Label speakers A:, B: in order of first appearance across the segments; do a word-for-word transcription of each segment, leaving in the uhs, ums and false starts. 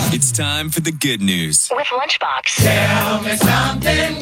A: It's time for the good news
B: with Lunchbox.
C: Tell me something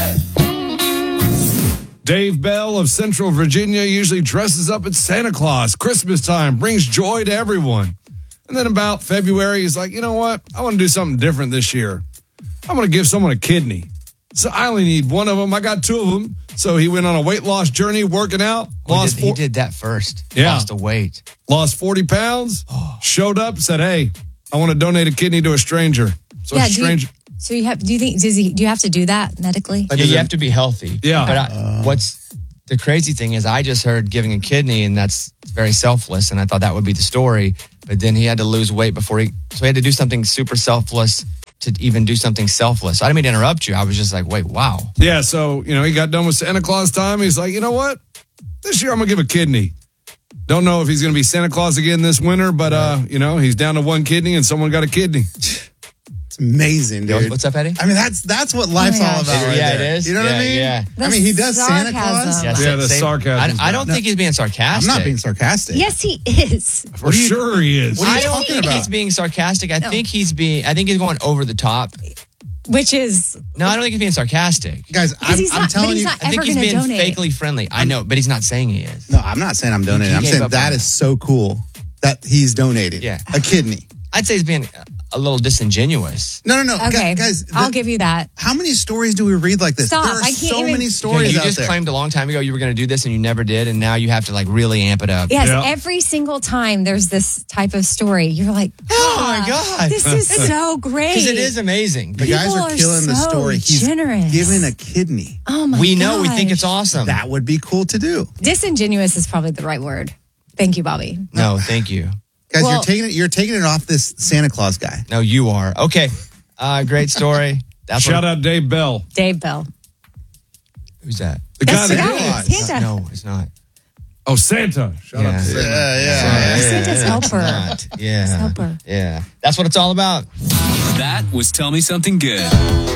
C: good.
D: Dave Bell of Central Virginia usually dresses up as Santa Claus. Christmas time brings joy to everyone. And then about February, he's like, you know what? I want to do something different this year. I'm going to give someone a kidney. So I only need one of them. I got two of them. So he went on a weight loss journey, working out.
E: Lost.
D: He did,
E: he did that first.
D: Yeah.
E: Lost the weight.
D: Lost forty pounds. Showed up, said, hey, I want to donate a kidney to a stranger. So
F: Yeah,
D: a
F: do you-
D: stranger.
F: So you have? Do you think? Does he? Do you have to do that medically?
E: Yeah, you have to be healthy.
D: Yeah.
E: But I, what's the crazy thing is, I just heard giving a kidney, and that's very selfless, and I thought that would be the story. But then he had to lose weight before he, so he had to do something super selfless to even do something selfless. I didn't mean to interrupt you. I was just like, wait, wow.
D: Yeah, so, you know, he got done with Santa Claus time. He's like, you know what? This year I'm going to give a kidney. Don't know if he's going to be Santa Claus again this winter, but, uh, you know, he's down to one kidney and someone got a kidney.
G: It's amazing, dude.
E: What's up, Eddie?
G: I mean, that's that's what life's
F: Oh my
G: all
F: gosh.
G: about. Right
E: Yeah,
G: there.
E: it is.
G: You know what I
E: Yeah,
G: mean?
E: yeah.
G: I mean, he does Santa Claus.
F: sarcasm.
D: Yeah, the
E: same-
D: sarcasm's
E: I, I don't
D: bad.
E: think he's being
G: I'm
E: sarcastic.
G: not being sarcastic.
F: Yes, he is.
D: For sure he is.
G: What are you
E: I don't
G: talking
E: think
G: about?
E: he's being sarcastic. I
F: No.
E: think he's being. I think he's going over the top.
F: Which is
E: No, I don't think he's being sarcastic.
G: Guys, I'm,
F: he's
G: I'm
F: not- but
G: telling
F: he's
G: you.
F: not-
E: I think
F: ever
E: he's
F: gonna
E: being
F: donate.
E: fakely friendly. I know, but he's not saying he is.
G: No, I'm not saying I'm donating.
E: He
G: I'm
E: gave
G: saying
E: up
G: that
E: on
G: is
E: it.
G: so cool that he's donating.
E: Yeah.
G: A kidney.
E: I'd say he's being a little disingenuous.
G: No, no, no.
F: okay.
G: Gu- Guys,
F: I'll
G: the-
F: give you that.
G: how many stories do we read like this?
F: Stop.
G: There are
F: I can't
G: so
F: even-
G: many
E: Yeah,
G: stories
E: you
G: out
E: just
G: there.
E: claimed a long time ago you were going to do this and you never did, and now you have to like really amp it up.
F: Yes,
D: Yeah.
F: every single time there's this type of story, you're like,
E: Oh my
F: "Ah,
E: God.
F: this is so great."
E: Because it is amazing.
G: the guys
F: people
G: are
F: are
G: killing the
F: so
G: story. He's
F: generous.
G: giving a kidney.
F: Oh my
E: We know, we think
F: gosh.
E: it's awesome.
G: That would be cool to do.
F: Disingenuous is probably the right word. Thank you, Bobby.
E: No, thank you.
G: Guys,
F: Well-
G: you're taking it. You're taking it off this Santa Claus guy.
E: No, you are. Okay. Uh, great story. That's
D: Shout
E: what,
D: out Dave Bell.
F: Dave Bell.
E: Who's that?
D: The
F: That's the
D: guy
F: guy.
D: that
F: Santa.
E: No, it's not.
D: Oh, Santa. Shout out
E: Yeah.
D: to Santa.
G: Yeah,
F: Santa's helper.
E: Not. Yeah.
F: helper.
E: Yeah. That's what it's all about.
A: That was Tell Me Something Good.